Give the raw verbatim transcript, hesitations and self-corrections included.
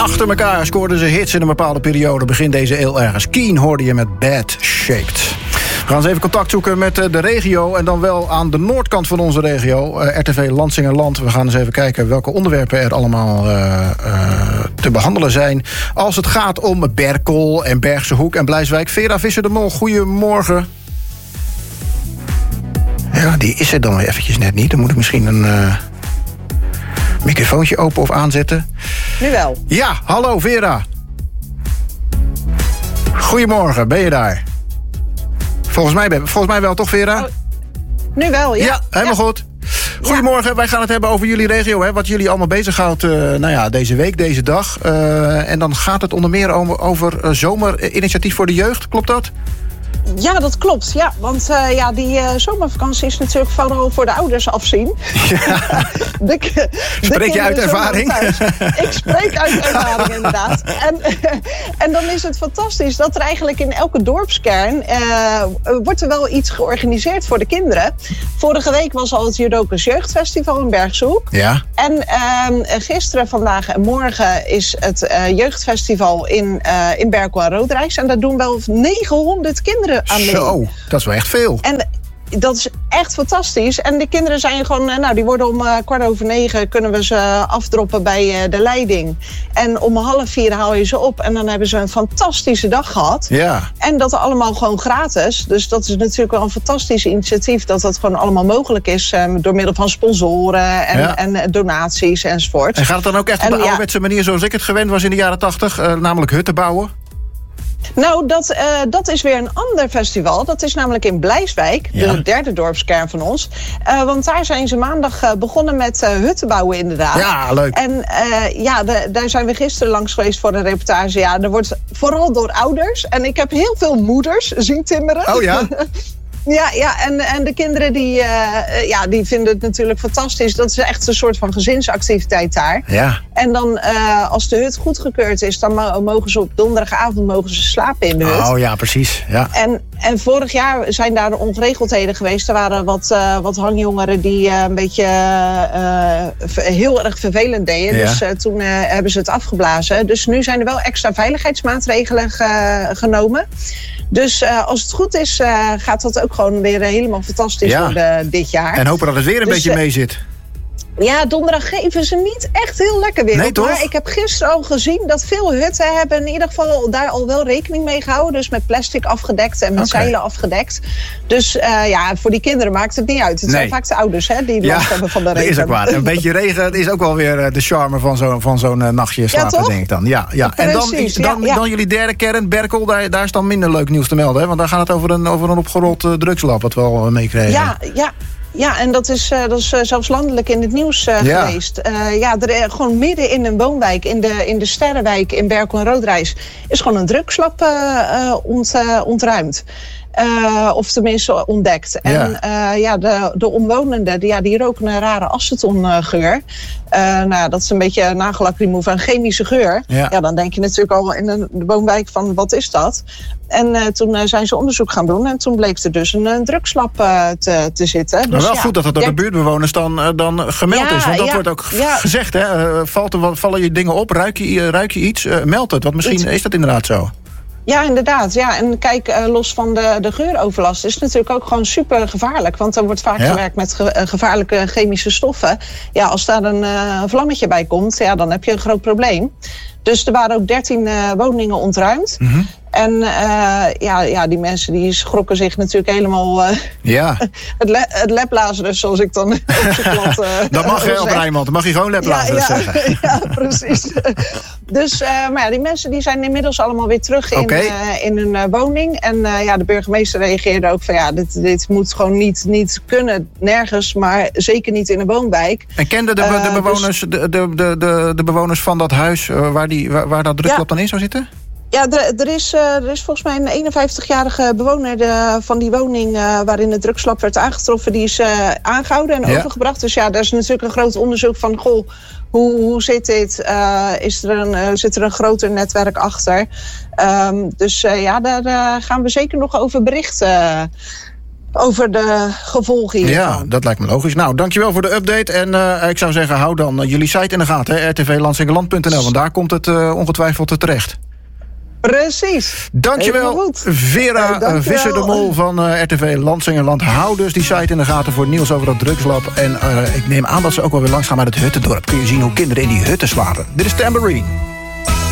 Achter elkaar scoorden ze hits in een bepaalde periode. Begin deze eeuw ergens. Keen hoorde je met Bad Shaped. We gaan eens even contact zoeken met de regio. En dan wel aan de noordkant van onze regio. Uh, R T V Lansingerland. We gaan eens even kijken welke onderwerpen er allemaal uh, uh, te behandelen zijn. Als het gaat om Berkel en Bergse Hoek en Blijswijk. Vera Visser de Mol, goedemorgen. Ja, die is er dan weer eventjes net niet. Dan moet ik misschien een uh, microfoontje open of aanzetten. Nu wel. Ja, hallo Vera. Goedemorgen, ben je daar? Volgens mij, volgens mij wel, toch Vera? Oh, nu wel, ja. Ja, helemaal ja. goed. Goedemorgen, ja. Wij gaan het hebben over jullie regio. Hè, wat jullie allemaal bezighoudt uh, nou ja, deze week, deze dag. Uh, en dan gaat het onder meer over, over uh, zomerinitiatief voor de jeugd. Klopt dat? Ja, dat klopt. Ja, want uh, ja, die uh, zomervakantie is natuurlijk vooral voor de ouders afzien. Ja. de, de spreek je uit ervaring? Ik spreek uit ervaring, inderdaad. En, en dan is het fantastisch dat er eigenlijk in elke dorpskern uh, wordt er wel iets georganiseerd voor de kinderen. Vorige week was al het Judokers Jeugdfestival in Bergse Hoek. Ja. En uh, gisteren, vandaag en morgen is het uh, jeugdfestival in, uh, in Berkel en Roodrijs. En daar doen wel negenhonderd kinderen aan mee. Zo, dat is wel echt veel. En dat is echt fantastisch. En de kinderen zijn gewoon, nou, die worden om uh, kwart over negen kunnen we ze afdroppen bij uh, de leiding. En om half vier haal je ze op. En dan hebben ze een fantastische dag gehad. Ja. En dat allemaal gewoon gratis. Dus dat is natuurlijk wel een fantastisch initiatief. Dat dat gewoon allemaal mogelijk is. Um, door middel van sponsoren en, ja. en donaties enzovoort. En gaat het dan ook echt op en, de ja, ouderwetse manier zoals ik het gewend was in de jaren tachtig? Uh, namelijk hutten bouwen? Nou, dat, uh, dat is weer een ander festival. Dat is namelijk in Blijswijk, ja. de derde dorpskern van ons. Uh, want daar zijn ze maandag uh, begonnen met uh, hutten bouwen, inderdaad. Ja, leuk. En uh, ja, de, daar zijn we gisteren langs geweest voor een reportage. Ja, er wordt vooral door ouders. En ik heb heel veel moeders zien timmeren. Oh ja? Ja, ja en, en de kinderen die, uh, ja, die vinden het natuurlijk fantastisch. Dat is echt een soort van gezinsactiviteit daar. Ja. En dan uh, als de hut goedgekeurd is, dan mogen ze op donderdagavond mogen ze slapen in de hut. Oh ja, precies. Ja. En, en vorig jaar zijn daar ongeregeldheden geweest. Er waren wat, uh, wat hangjongeren die uh, een beetje uh, heel erg vervelend deden. Ja. Dus uh, toen uh, hebben ze het afgeblazen. Dus nu zijn er wel extra veiligheidsmaatregelen ge, genomen. Dus uh, als het goed is, uh, gaat dat ook gewoon weer helemaal fantastisch ja. worden dit jaar. En hopen dat het weer een dus, beetje mee zit. Ja, donderdag geven ze niet echt heel lekker weer. Nee, toch? Maar ik heb gisteren al gezien dat veel hutten hebben in ieder geval daar al wel rekening mee gehouden. Dus met plastic afgedekt en met okay. zeilen afgedekt. Dus uh, ja, voor die kinderen maakt het niet uit. Het nee. zijn vaak de ouders hè, die last ja, hebben van de regen. Dat is ook waar. Een beetje regen is ook wel weer de charme van, zo, van zo'n uh, nachtje slapen, ja, denk ik dan. Ja, ja. En dan, dan, ja, ja. dan jullie derde kern, Berkel, daar, daar is dan minder leuk nieuws te melden. Hè? Want daar gaat het over een, over een opgerold uh, drugslab wat we al uh, meekregen. Ja, ja. Ja, en dat is, uh, dat is uh, zelfs landelijk in het nieuws uh, ja. geweest. Uh, ja, er, gewoon midden in een woonwijk, in de, in de Sterrenwijk in Berkel en Roodrijs, is gewoon een drugslab uh, uh, ont, uh, ontruimd. Uh, of tenminste ontdekt. Ja. En uh, ja, de, de omwonenden die, ja, die roken een rare acetongeur. Uh, nou, dat is een beetje nagellak remover, een chemische geur. Ja. ja, dan denk je natuurlijk al in de, de woonwijk van wat is dat? En uh, toen uh, zijn ze onderzoek gaan doen en toen bleek er dus een, een drugslab uh, te, te zitten. Dus, maar wel ja, goed dat het door ja, de buurtbewoners dan, uh, dan gemeld ja, is. Want dat ja, wordt ook ja. gezegd. Hè? Uh, valt er, vallen je dingen op? Ruik je, uh, ruik je iets? Uh, meld het. Want misschien iets. Is dat inderdaad zo. Ja, inderdaad. Ja. En kijk, uh, los van de, de geuroverlast is het natuurlijk ook gewoon super gevaarlijk. Want er wordt vaak ja. gewerkt met ge, uh, gevaarlijke chemische stoffen. Ja, als daar een uh, vlammetje bij komt, ja, dan heb je een groot probleem. Dus er waren ook dertien uh, woningen ontruimd. Mm-hmm. En uh, ja, ja, die mensen die schrokken zich natuurlijk helemaal uh, ja. het, le- het leplazerus, zoals ik dan op zijn plat uh, dat mag je op Rijnmond, dan mag je gewoon leplazerus ja, ja, zeggen. Ja, precies. Dus uh, maar ja, die mensen die zijn inmiddels allemaal weer terug in, okay. uh, in hun uh, woning. En uh, ja, de burgemeester reageerde ook van ja, dit, dit moet gewoon niet, niet kunnen, nergens, maar zeker niet in een woonwijk. En kenden de, be- de, bewoners, uh, dus, de, de, de, de, de bewoners van dat huis uh, waar, die, waar, waar dat drugslab ja. dan in zou zitten? Ja, er, er, is, uh, er is volgens mij een eenenvijftigjarige bewoner de, van die woning uh, waarin het drugslab werd aangetroffen. Die is uh, aangehouden en ja. overgebracht. Dus ja, daar is natuurlijk een groot onderzoek van, goh, hoe, hoe zit dit? Uh, is er een, uh, zit er een groter netwerk achter? Um, dus uh, ja, daar uh, gaan we zeker nog over berichten. over de gevolgen hiervan. Ja, dat lijkt me logisch. Nou, dankjewel voor de update. En uh, ik zou zeggen, hou dan uh, jullie site in de gaten, hè, r t v lansingerland punt n l, want daar komt het uh, ongetwijfeld terecht. Precies. Dankjewel, Vera hey, dankjewel. Visser de Mol van uh, R T V Lansingerland. Hou dus die site in de gaten voor het nieuws over dat drugslab. En uh, ik neem aan dat ze ook wel weer langs gaan bij het Huttendorp. Kun je zien hoe kinderen in die hutten slapen. Dit is Tambourine.